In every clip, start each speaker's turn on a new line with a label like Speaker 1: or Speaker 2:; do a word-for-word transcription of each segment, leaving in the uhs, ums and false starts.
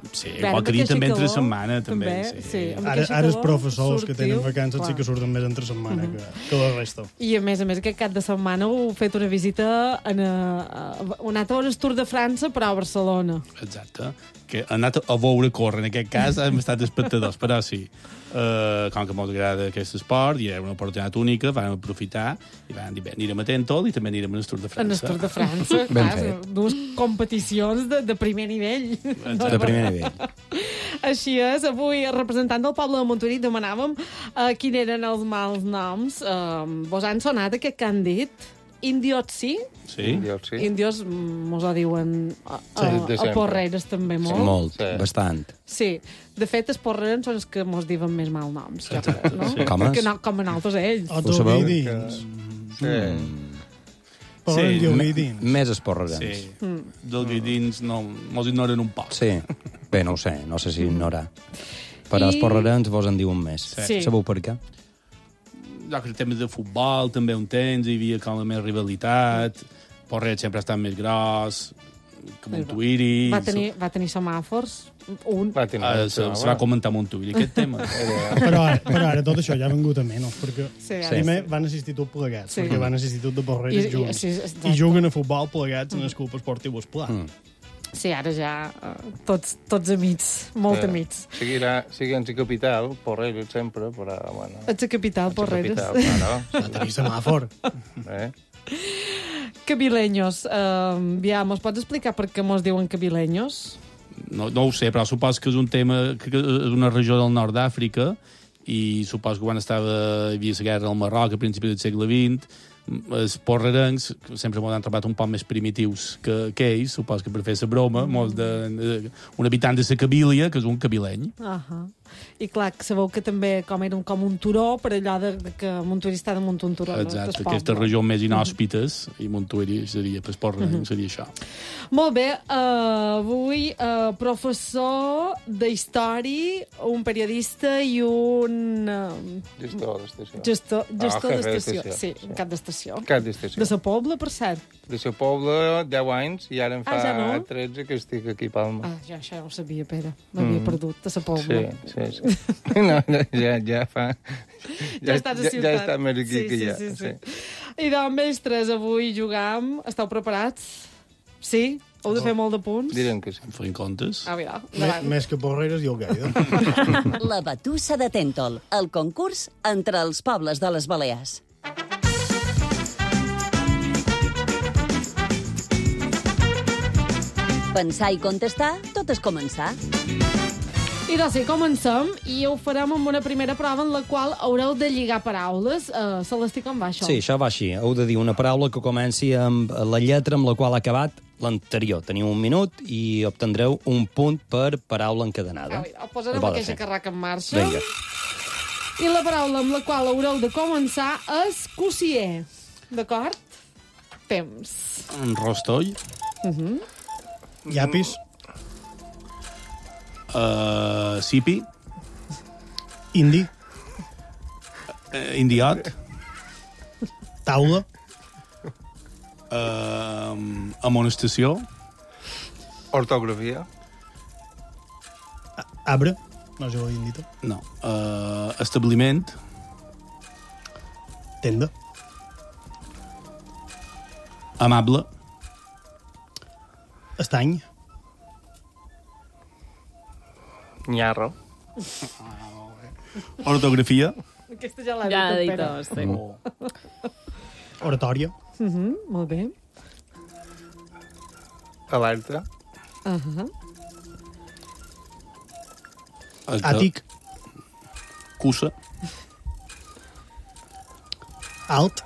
Speaker 1: Sí, qualque dia també entre setmana. També,
Speaker 2: també
Speaker 1: sí.
Speaker 2: sí.
Speaker 3: Ara, ara els professors que tenen vacances clar. sí que surten més entre setmana mm -hmm. que, que la resta.
Speaker 2: I a més a més aquest cap de setmana heu fet una visita en a, a, heu anat a veure el Tour de França però a Barcelona.
Speaker 1: Exacte. Que ha anat a veure córrer, en aquest cas hem estat espectadors, però sí. Uh, com que m'ho agrada aquest esport i era una oportunitat única, vam aprofitar i vam dir, bé, anirem a Tentol i també anirem al Tour de França.
Speaker 2: En el Tour de França, clar, dues competicions de, de primer nivell.
Speaker 4: Exacte. De primer nivell.
Speaker 2: Així és, avui, representant del poble de Montuïri, demanàvem uh, quins eren els mals noms. Uh, vos han sonat aquest que han dit? Indios sí?
Speaker 1: Sí.
Speaker 5: Indios, sí.
Speaker 2: Indios mos ho diuen a,
Speaker 3: Sí,
Speaker 2: a, a Porreres també molt.
Speaker 4: Sí, molt,
Speaker 5: Sí.
Speaker 4: bastant.
Speaker 2: Sí, de fet, els porrerens són els que mos diuen més mal noms. Ja, no?
Speaker 1: Sí.
Speaker 4: Com
Speaker 2: Perquè
Speaker 4: és?
Speaker 2: no, com en altres ells.
Speaker 3: O
Speaker 4: Ho sabeu?
Speaker 3: Ovidins.
Speaker 5: Sí.
Speaker 3: Però
Speaker 1: Sí.
Speaker 3: sí. Ovidins.
Speaker 4: Més esporrerens.
Speaker 1: Sí. Dels guidins no, mos ignoren un poc.
Speaker 4: Sí. Bé, no ho sé, no sé si ignorar. Però
Speaker 2: I-
Speaker 4: els porrerens vos en diuen més.
Speaker 2: Sí.
Speaker 4: Sabeu per què?
Speaker 1: Jo crec que temes de futbol també un temps, hi havia com la més rivalitat, Porret sempre ha estat més gros, que Montuïri...
Speaker 2: Va tenir, va tenir semàfors, un.
Speaker 5: Va tenir
Speaker 1: Uh,
Speaker 5: un
Speaker 1: se,
Speaker 5: tema,
Speaker 1: se va comentar a Montuïri, aquest tema.
Speaker 3: Però ara, però ara tot això ja ha vengut a menys, perquè
Speaker 2: Sí, ara
Speaker 3: primer van assistir tots plegats,
Speaker 2: Sí.
Speaker 3: perquè van assistir tots de Porreres
Speaker 2: I- i-
Speaker 3: junts.
Speaker 2: sí,
Speaker 3: I,
Speaker 2: exacte.
Speaker 3: juguen a futbol plegats en el club esportiu Esplà.
Speaker 4: Mm.
Speaker 2: Sí, ara ja uh, tots, tots amics, molt
Speaker 5: Sí.
Speaker 2: amics.
Speaker 5: Seguirà, siguent la capital, Porreres sempre, però, bueno...
Speaker 2: Ets a capital, Porreres.
Speaker 5: Capital, claro.
Speaker 3: Tenir semàfor.
Speaker 5: Eh?
Speaker 2: Cabileños. Uh, ja, mos pots explicar per què mos diuen cabileños?
Speaker 1: No, no ho sé, però supos que és un tema que és una regió del nord d'Àfrica i supos que quan estava, hi havia la guerra al Marroc a principis del segle vint, els porrerencs sempre m'ho han trobat un poc més primitius que, que ells, supos que per fer la broma, mm. de, de, un habitant de la Cabília, que és un cabileny.
Speaker 2: Uh -huh. I clar, que sabeu que també com era un, com un turó, per allò de, de que Montuïri està damunt un turó.
Speaker 1: Exacte,
Speaker 2: no?
Speaker 1: aquesta regió més inhòspites, i Montuïri seria, per porrerencs, seria això.
Speaker 2: Molt bé, uh, avui uh, professor d'història, un periodista i un uh,
Speaker 5: Gestor d'estació.
Speaker 2: gestor, gestor
Speaker 5: Ah, jefe
Speaker 2: d'estació.
Speaker 5: d'estació,
Speaker 2: Sí, un cap d'estació.
Speaker 5: Cap d'estació.
Speaker 2: De sa Pobla, per cert.
Speaker 5: De seu poble, deu anys, i ara en fa
Speaker 2: Ah, ja no?
Speaker 5: tretze que estic aquí a Palma.
Speaker 2: Ah, ja, això ja ho sabia, Pere. M'havia
Speaker 5: Mm.
Speaker 2: perdut, de sa
Speaker 5: Sí,
Speaker 2: Pobla.
Speaker 5: sí, sí. No, no, ja, ja fa...
Speaker 2: Ja estàs a
Speaker 5: ja,
Speaker 2: ciutat.
Speaker 5: ja està més aquí
Speaker 2: sí,
Speaker 5: que
Speaker 2: sí,
Speaker 5: ja.
Speaker 2: Sí, sí, sí. I doncs, mestres, avui jugam. Esteu preparats? Sí? Heu de fer molt de punts?
Speaker 5: Direm que sí.
Speaker 1: Fent comptes.
Speaker 2: Ah, mira,
Speaker 3: Me,
Speaker 2: endavant.
Speaker 3: més que Porreres i el Gaida.
Speaker 6: La Batussa de Tèntol, el concurs entre els pobles de les Balears. Pensar i contestar, tot és començar.
Speaker 2: I doncs sí, comencem i ho farem amb una primera prova en la qual haureu de lligar paraules. Uh, Celestí, com va això?
Speaker 4: Sí, això va així. Heu de dir una paraula que comenci amb la lletra amb la qual ha acabat l'anterior. Teniu un minut i obtendreu un punt per paraula encadenada.
Speaker 2: Ah, mira, posarem
Speaker 4: Ho podeu
Speaker 2: aquesta
Speaker 4: fer.
Speaker 2: carraca en marxa.
Speaker 4: Vinga.
Speaker 2: I la paraula amb la qual haureu de començar és cossier. D'acord? Temps.
Speaker 1: Un rostoll.
Speaker 3: Llapis,
Speaker 1: Uh, Sipi.
Speaker 3: indi,
Speaker 1: Uh, indiot.
Speaker 3: taula,
Speaker 1: Uh, amonestació.
Speaker 5: Ortografia.
Speaker 3: arbre, no sé l'havien dit,
Speaker 1: No. Uh, establiment.
Speaker 3: tenda,
Speaker 1: Amable.
Speaker 3: estany,
Speaker 5: Nyarro.
Speaker 1: Ortografia.
Speaker 2: Aquesta ja l'ha
Speaker 7: Ja ha
Speaker 2: dit,
Speaker 7: dit
Speaker 2: el
Speaker 7: dos,
Speaker 2: Pere.
Speaker 7: sí.
Speaker 3: oratòria,
Speaker 2: Uh -huh, molt bé.
Speaker 5: Alerta.
Speaker 2: Uh -huh.
Speaker 3: àtic,
Speaker 1: Cussa.
Speaker 3: alt,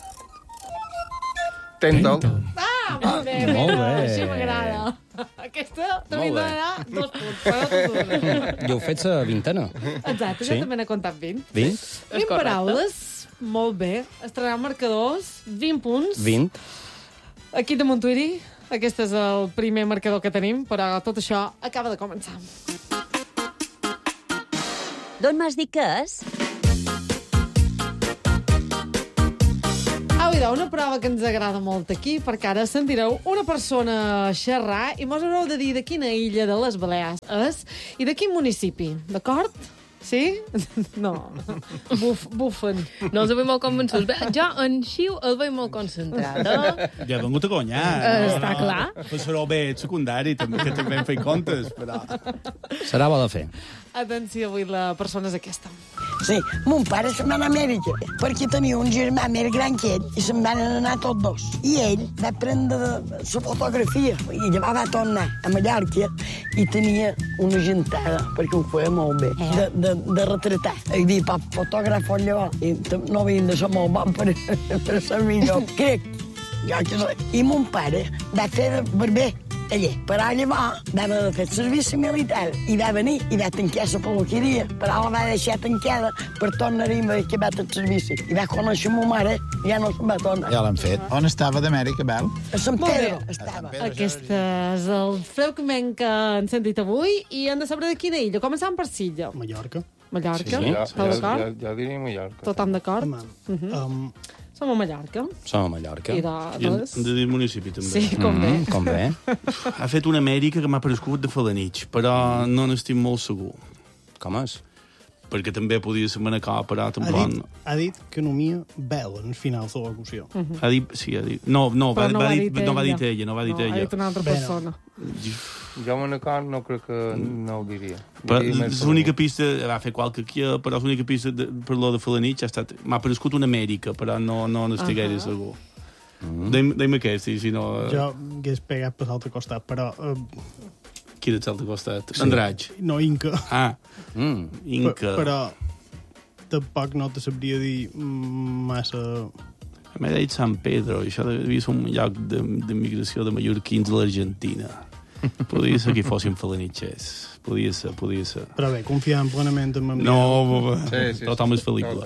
Speaker 5: Tèntol.
Speaker 2: Ah, molt bé,
Speaker 4: molt
Speaker 2: vinga,
Speaker 4: bé.
Speaker 2: així m'agrada. Aquesta també
Speaker 4: Molt bé.
Speaker 2: donarà dos punts. Però tot
Speaker 4: I heu fet la vintena.
Speaker 2: Exacte,
Speaker 4: Sí?
Speaker 2: jo també n'he comptat vint.
Speaker 4: vint?
Speaker 2: vint
Speaker 7: correcte.
Speaker 2: paraules, molt bé. Estrenem marcadors, vint punts.
Speaker 4: vint.
Speaker 2: Aquí de Montuïri, aquest és el primer marcador que tenim, però tot això acaba de començar.
Speaker 6: D'on m'has dit que és?
Speaker 2: Au, i sentireu una prova que ens agrada molt aquí, perquè ara sentireu una persona xerrar i mos haureu de dir de quina illa de les Balears és i de quin municipi, d'acord? Sí? No. Buf, bufen.
Speaker 7: No els veig molt convençuts. Bé, jo en Xiu el veig molt concentrat. Eh?
Speaker 1: Ja he vengut a guanyar.
Speaker 7: Eh, està clar.
Speaker 1: Però serà bé secundari, també, que també hem fet comptes. Però...
Speaker 4: Serà bo de fer.
Speaker 2: Atenció, avui la persona és aquesta.
Speaker 8: Sí, mon pare se'n va anar a Amèrica perquè tenia un germà més gran que ell i se'n van anar tots dos. I ell va prendre la fotografia i llavors va tornar a Mallorca i tenia una gentada, perquè ho feia molt bé, de, de, de retratar. I dir, pap, fotògraf llavors, i no havien de ser molt bon per, per ser millor. Crec, jo que sé. I mon pare va fer de barber allà. Però llavors va haver de fer servici militar i va venir i va tancar la peluqueria, però la va deixar tancada per tornar-hi a acabar el servici. I va conèixer ma mare i ja no se'n va tornar.
Speaker 9: Ja l'han fet. On estava d'Amèrica, Bel?
Speaker 8: A Sant Pedro estava.
Speaker 2: Aquest és el fragment que han sentit avui i han de saber de quina illa. Començant per Silla.
Speaker 3: Mallorca.
Speaker 2: Mallorca,
Speaker 5: Sí, ja,
Speaker 2: esteu
Speaker 5: ja,
Speaker 2: d'acord?
Speaker 5: ja, ja diria Mallorca.
Speaker 2: Tothom d'acord?
Speaker 3: Home, um,
Speaker 2: Som a Mallorca.
Speaker 4: Som a Mallorca.
Speaker 2: I de,
Speaker 1: I hem
Speaker 2: les...
Speaker 1: de dir municipi, també.
Speaker 2: Sí, com bé.
Speaker 4: Mm, com bé.
Speaker 1: Ha fet una Amèrica que m'ha parescut de Falanich, però no n'estic molt segur.
Speaker 4: Com és?
Speaker 1: Perquè també podia ser Manacor, però
Speaker 3: ha,
Speaker 1: tampoc...
Speaker 3: dit, ha dit que nomia Bel en el final de la locució.
Speaker 1: Ha dit... Sí, ha dit... No, no, va,
Speaker 2: Però no
Speaker 1: va,
Speaker 2: va
Speaker 1: dir,
Speaker 2: dir
Speaker 1: no va dir
Speaker 2: ella.
Speaker 1: ella, no va dir
Speaker 2: No, ha
Speaker 1: ella.
Speaker 2: dit una altra
Speaker 3: Bé, no.
Speaker 2: persona.
Speaker 5: Jo amb un acord no crec que no ho diria.
Speaker 1: Però
Speaker 5: Diria més
Speaker 1: és l'única pista... Va fer qualque aquí, però és l'única pista de, per lo de Falanich ha estat... M'ha parescut una Amèrica, però no, no n'estic gaire
Speaker 2: Ahà.
Speaker 1: segur. Mm. Deim aquest, i si no...
Speaker 3: Jo hagués pegat per l'altre costat, però... Uh,
Speaker 1: Qui ets al costat? Sí. Andraig.
Speaker 3: no, Inca.
Speaker 1: Ah,
Speaker 4: Mm.
Speaker 1: Inca.
Speaker 3: Però tampoc no te sabria dir massa...
Speaker 1: M'he dit San Pedro, i això devia ser un lloc de, de migració de mallorquins a l'Argentina. Podria ser que fossin falanitxers. Podia ser, podia ser.
Speaker 3: Però bé, confiant plenament en mi.
Speaker 1: No,
Speaker 5: Sí, sí,
Speaker 1: tothom
Speaker 5: sí.
Speaker 1: és fal·lible.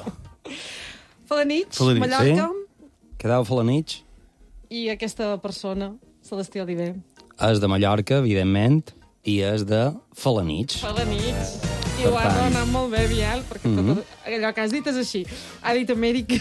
Speaker 2: Falanich,
Speaker 1: Falanich,
Speaker 2: Mallorca,
Speaker 4: Quedau Falanich.
Speaker 2: i aquesta persona, Celestí Oliver.
Speaker 4: És de Mallorca, evidentment, i és de Falanich.
Speaker 2: Falanich. I
Speaker 4: Per
Speaker 2: ho ha
Speaker 4: tant.
Speaker 2: anat molt bé, Biel, perquè mm -hmm. tot allò que has dit és així. Ha dit Amèrica.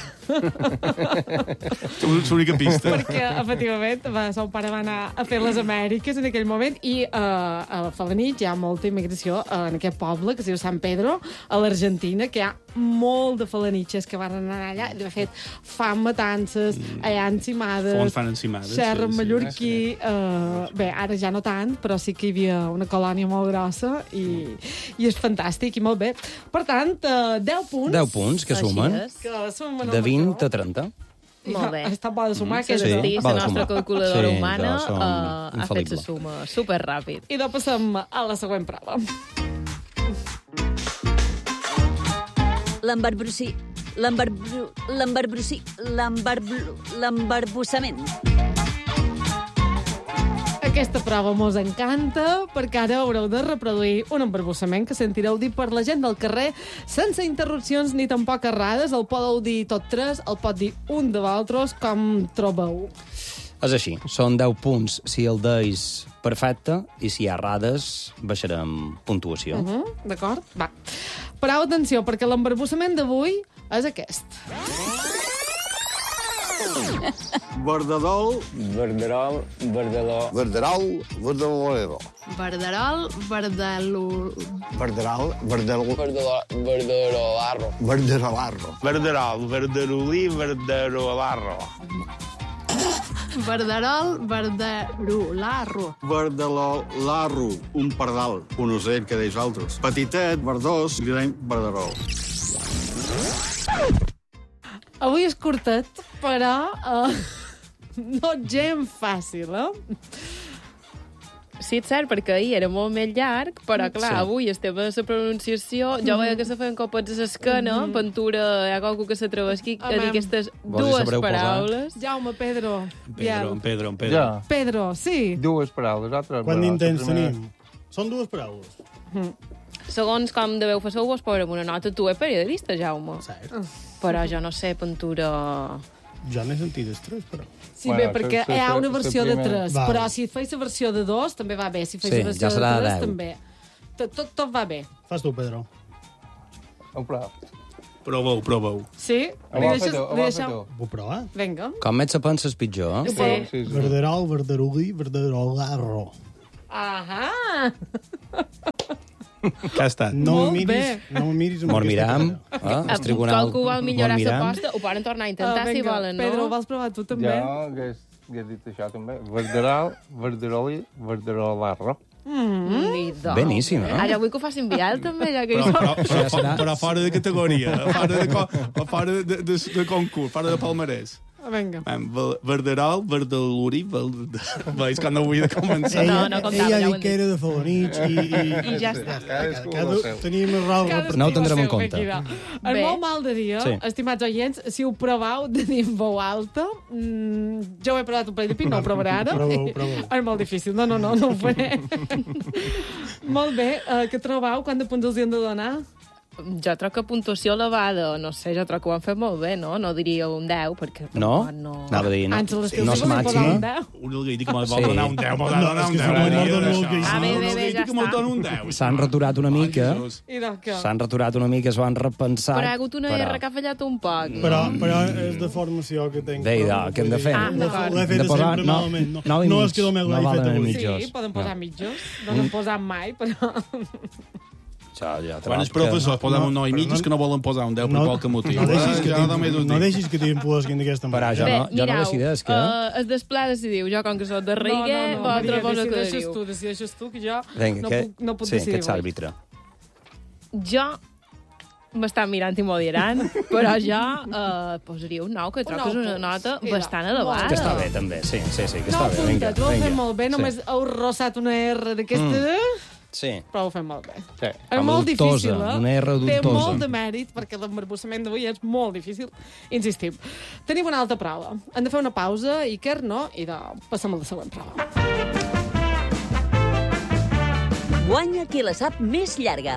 Speaker 1: És l'única pista.
Speaker 2: perquè, efectivament, va, son pare va anar a fer les Amèriques en aquell moment i uh, a Falanich hi ha molta immigració uh, en aquest poble que es diu San Pedro, a l'Argentina, que hi ha molt de falanitxes que van anar allà i, de fet, fan matances, mm. allà encimades,
Speaker 1: Fons fan encimades,
Speaker 2: xerren
Speaker 1: sí, sí.
Speaker 2: mallorquí. Uh, bé, ara ja no tant, però sí que hi havia una colònia molt grossa i, i és fantàstic i molt bé. Per tant, uh, deu punts.
Speaker 4: deu punts, que
Speaker 7: Així
Speaker 4: sumen.
Speaker 7: és.
Speaker 2: Que sumen
Speaker 4: De vint a trenta.
Speaker 7: Molt bé.
Speaker 2: Està bo de sumar,
Speaker 7: Que
Speaker 2: que
Speaker 7: és
Speaker 2: és
Speaker 4: Sí.
Speaker 7: sí,
Speaker 2: sí.
Speaker 4: va
Speaker 7: la
Speaker 4: de
Speaker 7: nostra
Speaker 4: sumar.
Speaker 7: calculadora
Speaker 4: Sí,
Speaker 7: humana
Speaker 4: jo som
Speaker 7: uh, ha fet
Speaker 4: infal·lible.
Speaker 7: la suma superràpid.
Speaker 2: I doncs passem a la següent prova.
Speaker 6: L'embarbrossi... L'embarbru... L'embarbrossi... L'embarbru... L'embarbussament.
Speaker 2: Aquesta prova mos encanta perquè ara haureu de reproduir un embarbussament que sentireu dir per la gent del carrer sense interrupcions ni tampoc errades. El podeu dir tot tres, el pot dir un de vosaltres, com trobeu.
Speaker 4: És així, són deu punts si el deis perfecte i si hi ha errades baixarem puntuació.
Speaker 2: Uh -huh, D'acord? Va. Pareu atenció, perquè l'embarbussament d'avui és aquest.
Speaker 10: Verdadol,
Speaker 5: Verderol, verdeló.
Speaker 10: verderol, verdelolero.
Speaker 7: Verderol, verdelo...
Speaker 10: Verderal, verdel...
Speaker 5: Verdeló, verderolarro.
Speaker 10: verderolarro.
Speaker 5: Verderol, verderolí, verderolarro.
Speaker 7: Verderol, verderolarro.
Speaker 10: Verdelolarro, un pardal, un ocell que deis altres. Petitet, verdós, li deim verderol.
Speaker 2: Avui és curtet, però uh, no gens fàcil, eh?
Speaker 7: Sí, és cert, perquè ahir era molt més llarg, però, clar,
Speaker 4: Sí.
Speaker 7: avui el tema de la pronunciació, jo veia que se feien copets a l'esquena, Ventura, hi ha qualcú que s'atreveix aquí a dir
Speaker 2: Amem.
Speaker 7: aquestes
Speaker 4: Vos hi
Speaker 7: dues
Speaker 4: sabreu posar?
Speaker 7: paraules.
Speaker 2: Jaume, Pedro,
Speaker 1: Pedro,
Speaker 2: Biel.
Speaker 1: en Pedro, en Pedro.
Speaker 5: Ja.
Speaker 2: Pedro, sí.
Speaker 5: Dues paraules, altres.
Speaker 3: Quant
Speaker 5: però
Speaker 3: d'intents
Speaker 5: la primera-
Speaker 3: tenim? Són dues paraules.
Speaker 7: Segons com deveu fer vos posarem una nota. Tu ets periodista, Jaume.
Speaker 3: Cert.
Speaker 7: Però jo no sé, Ventura...
Speaker 3: Jo n'he sentit els tres, però...
Speaker 2: Sí,
Speaker 5: Bueno,
Speaker 2: bé, perquè
Speaker 5: se- se-
Speaker 2: hi ha una
Speaker 5: se-
Speaker 2: versió
Speaker 5: se
Speaker 2: de
Speaker 5: primer-
Speaker 2: tres,
Speaker 3: Val.
Speaker 2: però si feis la versió de dos també va bé, si feis
Speaker 4: Sí,
Speaker 2: la versió
Speaker 4: ja serà
Speaker 2: de tres
Speaker 4: deu.
Speaker 2: també. Tot, tot, tot va bé.
Speaker 3: Fas tu, Pedro.
Speaker 5: Un plau.
Speaker 1: Proveu, proveu.
Speaker 2: Sí?
Speaker 5: Ho
Speaker 2: Li
Speaker 5: va
Speaker 2: deixes-
Speaker 5: fer tu, ho
Speaker 2: li
Speaker 5: va
Speaker 2: deixeu-
Speaker 5: fer tu.
Speaker 3: Vull provar?
Speaker 2: Vinga.
Speaker 4: Com més se penses, pitjor, eh?
Speaker 2: Sí.
Speaker 5: Sí, sí.
Speaker 3: Verderol, verderolí, verderolarro.
Speaker 2: Ahà!
Speaker 1: Que ha estat?
Speaker 3: No
Speaker 2: Molt
Speaker 3: me miris,
Speaker 2: bé.
Speaker 3: no me miris amb
Speaker 4: Mos
Speaker 3: aquesta
Speaker 4: miram,
Speaker 3: cara.
Speaker 4: eh? El tribunal...
Speaker 7: Qualcú vol millorar
Speaker 4: mos
Speaker 7: la
Speaker 4: miram.
Speaker 7: posta, ho poden tornar a intentar
Speaker 2: Ah,
Speaker 7: si
Speaker 2: vinga.
Speaker 7: volen, no?
Speaker 2: Pedro, ho vols provar tu també?
Speaker 5: Jo hagués, hagués dit això també. Verderal, verderoli, verderolarro.
Speaker 7: Mm.
Speaker 4: Beníssim, eh?
Speaker 7: Ara vull que ho facin vial, també, ja que
Speaker 1: Però,
Speaker 7: hi
Speaker 1: però,
Speaker 7: som.
Speaker 1: però, però, però fora de categoria, fora de, co- fora de, de, de concurs, fora de palmarès.
Speaker 2: Vinga.
Speaker 1: Ver- Verderol, verdeluri, verde... Veus que no vull de començar.
Speaker 7: No, no comptava,
Speaker 3: ella
Speaker 7: ja ho
Speaker 3: ha
Speaker 7: hem
Speaker 3: dit que era de Falanich i... I,
Speaker 7: I ja està.
Speaker 5: Cadascú
Speaker 3: cada,
Speaker 5: el seu.
Speaker 3: tenim raó.
Speaker 2: Cadascú
Speaker 4: No ho tindrem
Speaker 2: el
Speaker 4: en
Speaker 2: seu,
Speaker 4: compte.
Speaker 2: aquí va. En
Speaker 7: Bé.
Speaker 2: molt mal de dia,
Speaker 4: Sí.
Speaker 2: estimats oients, si ho provau de dir en veu alta, mmm, jo ho he provat un parell de pit, no ho provaré ara.
Speaker 3: Proveu, proveu.
Speaker 2: És molt difícil. No, no, no, no ho faré. Molt bé, uh, què trobau? Quant de punts els hi hem de donar?
Speaker 7: Jo troc que puntuació elevada, no sé, jo troc que ho han fet molt bé, no? No diria un deu, perquè...
Speaker 4: No?
Speaker 7: no.
Speaker 4: Anava a dir, no,
Speaker 2: Àngel, l'estiu
Speaker 4: no
Speaker 2: sí
Speaker 4: és
Speaker 2: que us hi posar un
Speaker 4: màxima.
Speaker 2: deu.
Speaker 1: Un algú que me'l
Speaker 4: Sí.
Speaker 1: vol donar un deu, me'l va
Speaker 3: No,
Speaker 1: donar
Speaker 3: és
Speaker 1: un
Speaker 3: que
Speaker 1: deu.
Speaker 3: si no
Speaker 1: Maria,
Speaker 3: m'ho dona
Speaker 1: d'això.
Speaker 3: el que hi
Speaker 7: Ah, bé, bé, bé, ja
Speaker 1: que me'l
Speaker 7: està.
Speaker 1: dona un deu.
Speaker 4: S'han raturat una mica,
Speaker 1: Ai, Jesús.
Speaker 2: I de què?
Speaker 4: s'han raturat una mica, es van repensar.
Speaker 7: Però hi ha hagut una
Speaker 4: però-
Speaker 7: R que ha fallat un poc.
Speaker 3: Però, però és de formació que tenc.
Speaker 4: Bé, idò, què hem de fer?
Speaker 7: Ah, d'acord.
Speaker 3: L'he fet
Speaker 4: Hem de posar-
Speaker 3: sempre
Speaker 4: no,
Speaker 3: malament. No,
Speaker 4: nou i
Speaker 3: no
Speaker 4: mig.
Speaker 3: és que només
Speaker 4: No
Speaker 3: l'he
Speaker 4: valen
Speaker 3: fet avui.
Speaker 4: mitjos.
Speaker 2: Sí, poden posar mitjos. No n'han posat mai, però...
Speaker 4: Ja, ja,
Speaker 1: Quan els
Speaker 4: trob que-
Speaker 1: professors posen un nou i mig
Speaker 3: però
Speaker 1: és que no volen posar un deu per
Speaker 3: No,
Speaker 1: qualque motiu.
Speaker 3: no deixis que
Speaker 1: Eh, ja
Speaker 3: t'im-
Speaker 1: només us
Speaker 3: no
Speaker 1: dic.
Speaker 3: deixis que t'impuesquin d'aquesta
Speaker 4: Però
Speaker 3: manera.
Speaker 4: jo
Speaker 7: Bé,
Speaker 4: no, jo no
Speaker 7: mireu,
Speaker 4: decideix que...
Speaker 7: uh, es desplà decidiu. Jo, com que soc de Rigue,
Speaker 2: no, no,
Speaker 7: vosaltres
Speaker 2: Maria,
Speaker 7: vos
Speaker 2: decideixes
Speaker 7: aclariu.
Speaker 2: tu, decideixes tu, que jo
Speaker 4: Vinga,
Speaker 2: no,
Speaker 4: que...
Speaker 2: puc, no puc
Speaker 4: sí,
Speaker 2: decidir.
Speaker 4: que ets
Speaker 2: avui.
Speaker 4: àrbitre.
Speaker 7: Jo m'estan mirant i m'ho diran, però jo uh, posaria un nou, que troc que és una nota
Speaker 2: Mira,
Speaker 7: bastant
Speaker 2: molt
Speaker 7: elevada.
Speaker 4: Que està bé, també, sí, sí, sí, que
Speaker 2: No,
Speaker 4: està bé. Vinga,
Speaker 2: puntet, ho heu
Speaker 4: vinga.
Speaker 2: fet molt bé, només
Speaker 4: Sí.
Speaker 2: heu rossat una R d'aquesta, mm.
Speaker 4: Sí.
Speaker 2: però ho heu fet molt bé.
Speaker 5: Sí.
Speaker 2: És molt
Speaker 4: Adultosa,
Speaker 2: difícil, eh?
Speaker 4: una R
Speaker 2: Té
Speaker 4: adultosa.
Speaker 2: molt de mèrit, perquè l'embarbussament d'avui és molt difícil. Insistim. Tenim una altra prova. Hem de fer una pausa, Iker, no? I de... passem a la següent prova.
Speaker 6: Guanya qui la sap més llarga.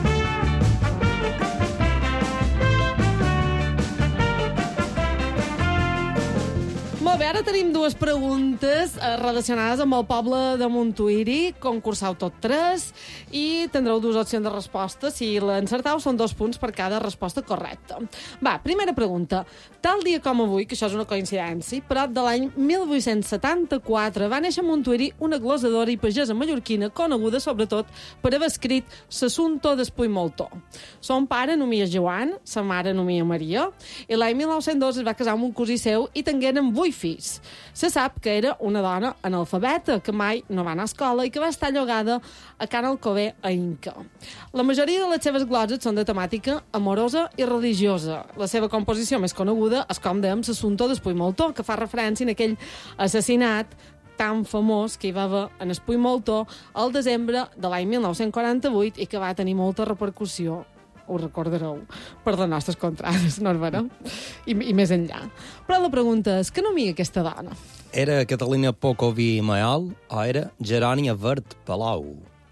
Speaker 2: Molt bé, ara tenim dues preguntes eh, relacionades amb el poble de Montuïri. Concursau tot tres i tindreu dues opcions de resposta. Si l'encertau, són dos punts per cada resposta correcta. Va, primera pregunta. Tal dia com avui, que això és una coincidència, però de l'any mil vuit-cents setanta-quatre va néixer a Montuïri una glosadora i pagesa mallorquina coneguda sobretot per haver escrit S'assunto d'Espuy Moltó. Son pare nomia Joan, sa mare nomia Maria, i l'any mil nou-cents dos es va casar amb un cosí seu i tingueren vuit fills. Se sap que era una dona analfabeta, que mai no va anar a escola i que va estar llogada a Can Alcover a Inca. La majoria de les seves gloses són de temàtica amorosa i religiosa. La seva composició més coneguda és, com dèiem, S'assunto d'Espuy Moltó, que fa referència a aquell assassinat tan famós que hi va haver en Espuy Moltó al desembre de l'any mil nou-cents quaranta-vuit i que va tenir molta repercussió, ho recordareu, per les nostres contrades, no és vera? I, I més enllà. Però la pregunta és, què nomia aquesta dona?
Speaker 4: Era Catalina Pocoví Maal o era Gerònia Vert Palau?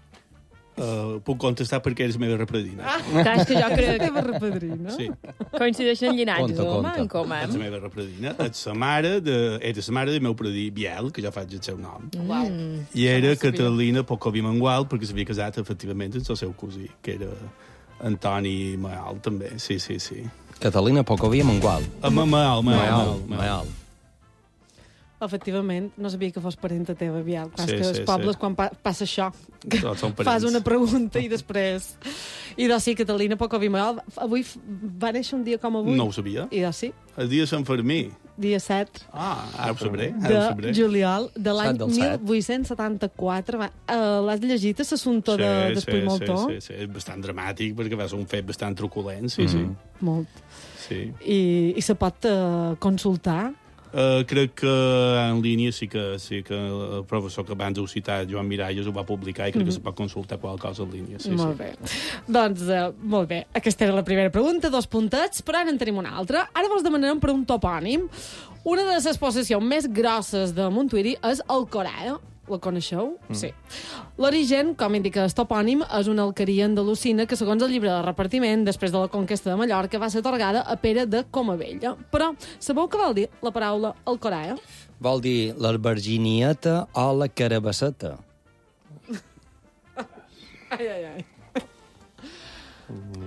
Speaker 1: Uh, puc contestar perquè eres meva repredina.
Speaker 2: Ah,
Speaker 7: Clar, és que jo crec
Speaker 2: la teva repadrina.
Speaker 1: Sí,
Speaker 7: coincideixen llinatges,
Speaker 4: Conta,
Speaker 7: home,
Speaker 4: conta.
Speaker 7: en com,
Speaker 1: ets la
Speaker 7: eh?
Speaker 1: meva repredina. Ets la mare de... Era la mare del meu predí Biel, que ja faig el seu nom.
Speaker 2: Uau.
Speaker 1: I era
Speaker 2: no sabia.
Speaker 1: Catalina Pocoví Mangual, perquè s'havia casat, efectivament, amb el seu cosí, que era Antoni Maal, també. Sí, sí, sí.
Speaker 4: Catalina Pocoví Mangual.
Speaker 1: Amb Maal, Maal,
Speaker 4: Maal,
Speaker 1: Maal.
Speaker 4: Maal.
Speaker 2: Efectivament, no sabia que fos parenta teva, Biel. Clar,
Speaker 1: Sí,
Speaker 2: que
Speaker 1: sí,
Speaker 2: els
Speaker 1: sí.
Speaker 2: pobles, quan pa passa això,
Speaker 1: Tots són
Speaker 2: fas
Speaker 1: parents.
Speaker 2: una pregunta i després... I doncs sí, Catalina Pocovimal, avui f- va néixer un dia com avui.
Speaker 1: No ho sabia.
Speaker 2: I doncs sí,
Speaker 1: El dia de Sant Fermí.
Speaker 2: dia set
Speaker 1: Ah, ara ho sabré. Ara ho
Speaker 2: de
Speaker 1: sabré.
Speaker 2: juliol de l'any
Speaker 4: Set del set.
Speaker 2: mil vuit-cents setanta-quatre. Va- Uh, L'has llegit, l'assumpte de, d'Espuy Moltó?
Speaker 1: Sí, sí, sí, és bastant dramàtic perquè va ser un fet bastant truculent, sí, mm.
Speaker 2: Molt.
Speaker 1: sí. sí.
Speaker 2: I, i se pot uh, consultar?
Speaker 1: Uh, crec que en línia sí que, sí que el professor que abans heu citat, Joan Miralles, ho va publicar i crec que se pot consultar qualsevol cosa en línia. Sí,
Speaker 2: molt
Speaker 1: sí.
Speaker 2: bé. Doncs, uh, molt bé. Aquesta era la primera pregunta, dos puntets, però ara en tenim una altra. Ara vos demanarem per un topònim. Una de les possessions més grosses de Montuïri és el Corà. La coneixeu? Mm. Sí. L'origen, com indica el topònim, és una alqueria andalusina que, segons el llibre de repartiment, després de la conquesta de Mallorca, va ser atorgada a Pere de Comabella. Però sabeu què vol dir la paraula Alcorà?
Speaker 4: Vol dir l'alberginieta o la carabasseta.
Speaker 2: Ai, ai, ai.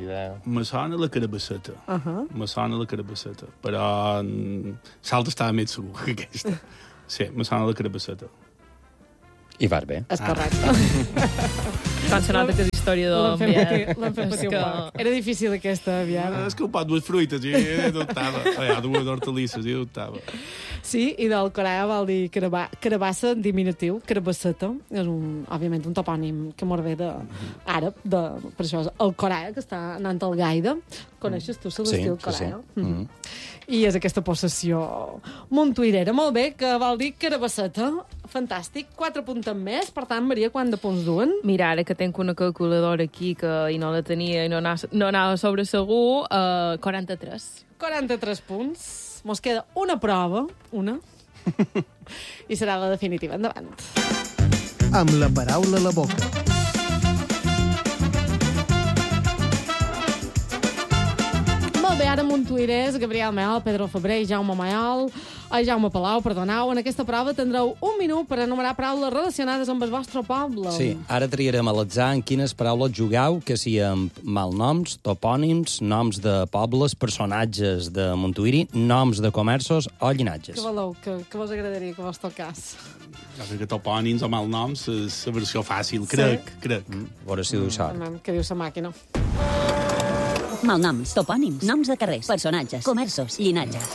Speaker 5: idea.
Speaker 1: Me sona la carabasseta.
Speaker 2: Uh -huh.
Speaker 1: Me sona la carabasseta. Però l'altra estava més segur que aquesta. Sí, me sona la carabasseta.
Speaker 4: I vas bé.
Speaker 2: És correcte.
Speaker 7: Quan s'ha anat aquesta història
Speaker 2: L'hem fet
Speaker 7: d'on...
Speaker 2: patir, l'hem fet patir un poc. Era difícil aquesta, aviam.
Speaker 1: És que un pot dues fruites i jo dubtava. Hi ha dues hortalisses i dubtava.
Speaker 2: Sí, i del coreà vol dir caraba, carabassa en diminutiu, carabasseta. És, un, òbviament, un topònim que mos ve d'àrab, de, per això és el coreà, que està anant al Gaida. Coneixes tu l'estil
Speaker 4: sí,
Speaker 2: coreà?
Speaker 4: Sí, sí. Mm -hmm.
Speaker 2: I és aquesta possessió montuirera. Molt bé, que vol dir carabasseta. Fantàstic. Quatre punts més. Per tant, Maria, quant de punts duen?
Speaker 7: Mira, ara que tenc una calculadora aquí que i no la tenia i no anava, no anava sobre segur, uh, quaranta-tres.
Speaker 2: quaranta-tres punts. Mos queda una prova, una, i serà la definitiva. Endavant.
Speaker 11: Amb la paraula a la boca.
Speaker 2: Molt bé, ara montuirers, Gabriel Mayol, Pedro Febrer i Jaume Mayol, ai, Jaume Palau, perdoneu. En aquesta prova tindreu un minut per enumerar paraules relacionades amb el vostre poble.
Speaker 4: Sí, ara triarem a l'atzar en quines paraules jugueu, que siguin malnoms, topònims, noms de pobles, personatges de Montuïri, noms de comerços o llinatges.
Speaker 2: Què voleu? Que, que vos agradaria que vos tocàs?
Speaker 1: Jo crec que topònims o malnoms és la versió fàcil, crec, sí. crec.
Speaker 4: Mm, a veure si ho sort.
Speaker 2: Mm, què diu sa màquina?
Speaker 6: Malnoms, topònims, noms de carrers, personatges, comerços, llinatges.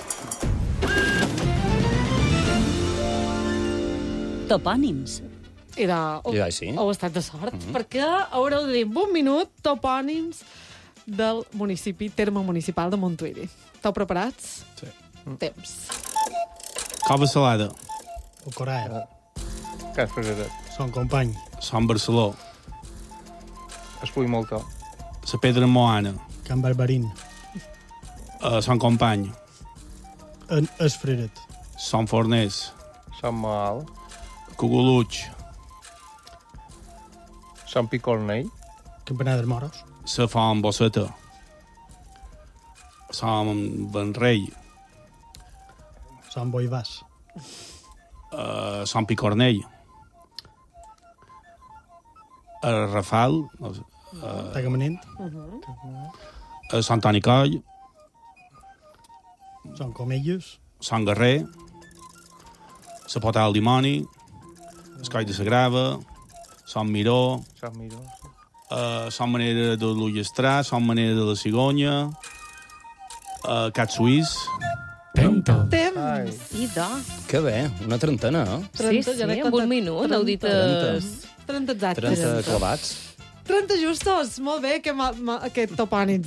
Speaker 6: Topònims.
Speaker 2: I de...
Speaker 4: I de, sí.
Speaker 2: Heu estat de sort, mm -hmm. perquè haureu de dir en un minut topònims del municipi, terme municipal de Montuïri. Esteu preparats?
Speaker 1: Sí.
Speaker 2: Temps.
Speaker 1: Cova Salada.
Speaker 3: El Corea.
Speaker 5: Cas Fregaret.
Speaker 3: Son company.
Speaker 1: Son Barceló.
Speaker 5: Espull molta.
Speaker 1: La Pedra Moana.
Speaker 3: Can Barbarín.
Speaker 1: Uh, son Company.
Speaker 3: En Esfreret.
Speaker 1: Son Forners.
Speaker 5: Sant Maal.
Speaker 1: Cogoluig.
Speaker 5: Sant Picornell.
Speaker 3: Campanar dels Moros.
Speaker 1: La Font Bosseta. Som Benrei.
Speaker 3: Son Boivàs.
Speaker 1: Uh, Som Picornell. Uh, Rafal. Uh,
Speaker 3: Tagamanent.
Speaker 2: Uh -huh.
Speaker 1: uh, Sant Toni Coll.
Speaker 3: Son Comelles.
Speaker 1: Sant Guerrer. La Portal del Dimoni. El Coll de la Grava. Sant Miró.
Speaker 5: Sant Miró.
Speaker 1: Uh, Sant Manera de l'Ullastrà. Sant Manera de la Cigonya. Uh, Cat Suís.
Speaker 2: Temps.
Speaker 7: I de...
Speaker 4: Que bé, una trentena, eh?
Speaker 7: Sí, sí, en un minut, heu dit...
Speaker 2: trenta exactes.
Speaker 4: trenta clavats.
Speaker 2: trenta justos, molt bé, que ma, ma, aquest topònims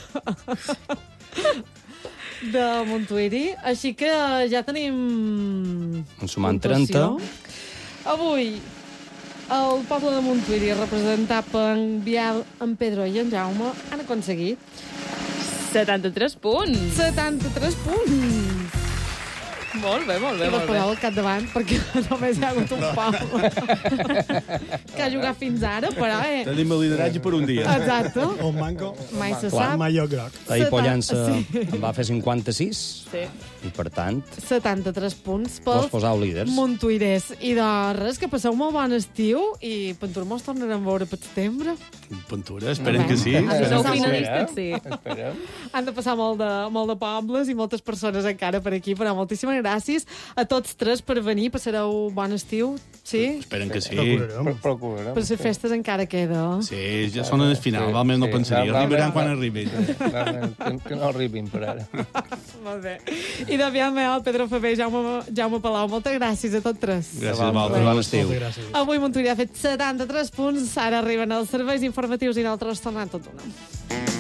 Speaker 2: de Montuïri. Així que ja tenim...
Speaker 4: En sumant trenta.
Speaker 2: Avui, el poble de Montuïri, representat per en Biel, en Pedro i en Jaume, han aconseguit
Speaker 7: setanta-tres punts.
Speaker 2: setanta-tres punts.
Speaker 7: Molt bé, molt bé,
Speaker 2: I
Speaker 7: molt bé.
Speaker 2: I al capdavant, perquè només hi ha hagut un poble que ha jugat fins ara, però... Eh...
Speaker 1: Tenim el lideratge per un dia.
Speaker 2: Exacte.
Speaker 3: Un manco.
Speaker 2: Mai se
Speaker 3: Clar,
Speaker 2: sap.
Speaker 3: mai jo groc.
Speaker 4: Ahir Pollença
Speaker 2: Sí.
Speaker 4: en va fer cinquanta-sis.
Speaker 2: Sí.
Speaker 4: I, per tant,
Speaker 2: setanta-tres punts
Speaker 4: vos
Speaker 2: pels
Speaker 4: posau líders.
Speaker 2: montuirers. I de res, que passeu molt bon estiu i Pentura mos tornarem a veure per setembre.
Speaker 1: Pentura, esperen que sí.
Speaker 2: Han de
Speaker 7: Sou
Speaker 2: passar molt-
Speaker 7: finalistes, sí.
Speaker 5: Esperem.
Speaker 2: Han de passar molt de, molt de pobles i moltes persones encara per aquí, però moltíssimes gràcies a tots tres per venir. Passareu bon estiu, sí?
Speaker 1: Esperen que sí.
Speaker 5: Pro- Procurarem.
Speaker 2: Per les festes encara queda.
Speaker 1: Sí, ja són en el final,
Speaker 5: Sí,
Speaker 1: val més no
Speaker 5: sí.
Speaker 1: pensaria.
Speaker 5: Realment,
Speaker 1: Arribaran quan
Speaker 5: val-
Speaker 1: arribin.
Speaker 5: Realment, que- Que no arribin per ara.
Speaker 2: Molt bé. I de Biel Meol, Pedro Febrer, Jaume, Jaume Palau, moltes gràcies a tots tres.
Speaker 1: Gràcies a vosaltres, bon estiu.
Speaker 3: Moltes gràcies.
Speaker 2: Avui Montuïri ha fet setanta-tres punts, ara arriben els serveis informatius i nosaltres tornem tot d'una.